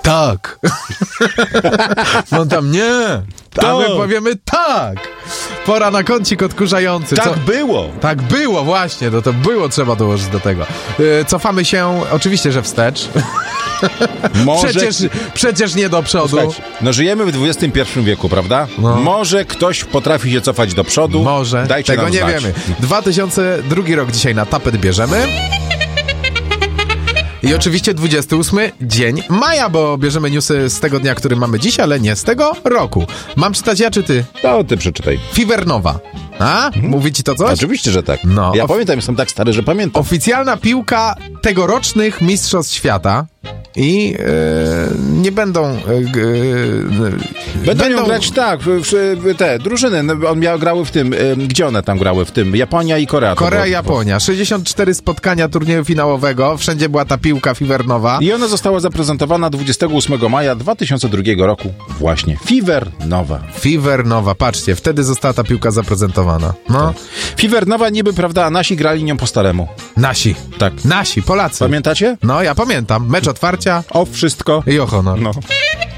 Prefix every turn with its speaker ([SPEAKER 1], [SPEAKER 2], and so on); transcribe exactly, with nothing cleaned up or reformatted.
[SPEAKER 1] tak. No tam nie. A my powiemy tak. Pora na kącik odkurzający.
[SPEAKER 2] Tak
[SPEAKER 1] Co?
[SPEAKER 2] było.
[SPEAKER 1] Tak było, właśnie. No to było trzeba dołożyć do tego. Yy, cofamy się, oczywiście, że wstecz.
[SPEAKER 2] Może...
[SPEAKER 1] Przecież, przecież nie do przodu.
[SPEAKER 2] Słuchajcie, no żyjemy w dwudziestym pierwszym wieku, prawda?
[SPEAKER 1] No.
[SPEAKER 2] Może ktoś potrafi się cofać do przodu.
[SPEAKER 1] Może.
[SPEAKER 2] Dajcie
[SPEAKER 1] Tego
[SPEAKER 2] nam
[SPEAKER 1] nie
[SPEAKER 2] znać.
[SPEAKER 1] wiemy. dwa tysiące drugi rok dzisiaj na tapet bierzemy. I oczywiście dwudziesty ósmy dzień maja, bo bierzemy newsy z tego dnia, który mamy dziś, ale nie z tego roku. Mam czytać ja, czy ty?
[SPEAKER 2] No, ty przeczytaj.
[SPEAKER 1] Fever Nova. A? Mhm. Mówi ci to coś?
[SPEAKER 2] Oczywiście, że tak.
[SPEAKER 1] No.
[SPEAKER 2] Ja
[SPEAKER 1] Of-
[SPEAKER 2] pamiętam, jestem tak stary, że pamiętam.
[SPEAKER 1] Oficjalna piłka tegorocznych Mistrzostw Świata i e, nie będą... E, e,
[SPEAKER 2] Będą ją grać tak, w, w, w te drużyny, no, on miał, grały w tym, y, gdzie one tam grały? W tym, Japonia i Korea.
[SPEAKER 1] Korea, Japonia. sześćdziesiąt cztery spotkania turnieju finałowego, wszędzie była ta piłka Fever Nova.
[SPEAKER 2] I ona została zaprezentowana dwudziestego ósmego maja dwa tysiące drugiego roku. Właśnie. Fever Nova.
[SPEAKER 1] Fever Nova, patrzcie, wtedy została ta piłka zaprezentowana. No.
[SPEAKER 2] Fever Nova niby, prawda, a nasi grali nią po staremu.
[SPEAKER 1] Nasi.
[SPEAKER 2] Tak.
[SPEAKER 1] Nasi, Polacy.
[SPEAKER 2] Pamiętacie?
[SPEAKER 1] No, ja pamiętam. Mecz otwarcia
[SPEAKER 2] O wszystko.
[SPEAKER 1] i o honor.
[SPEAKER 2] No.